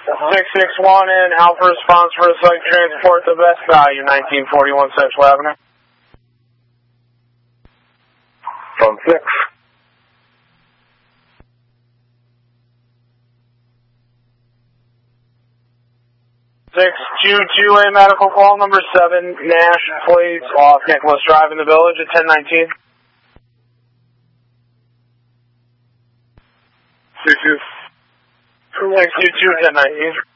661 in, Alpha response for a psych transport to best value, 1941 Central Avenue. From 6. 622 in, medical call number 7, Nash, plates off Nicholas Drive in the Village at 1019. 622. 622, 1019.